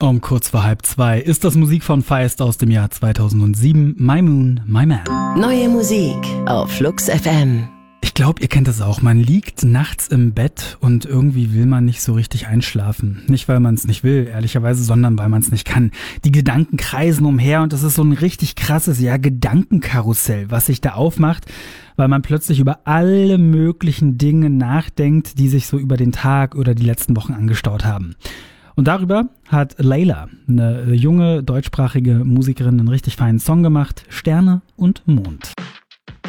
Um kurz vor 1:30 ist das Musik von Feist aus dem Jahr 2007, My Moon, My Man. Neue Musik auf Flux FM. Ich glaube, ihr kennt das auch. Man liegt nachts im Bett und irgendwie will man nicht so richtig einschlafen. Nicht, weil man es nicht will, ehrlicherweise, sondern weil man es nicht kann. Die Gedanken kreisen umher und das ist so ein richtig krasses, Gedankenkarussell, was sich da aufmacht, weil man plötzlich über alle möglichen Dinge nachdenkt, die sich so über den Tag oder die letzten Wochen angestaut haben. Und darüber hat Layla, eine junge deutschsprachige Musikerin, einen richtig feinen Song gemacht, Sterne und Mond.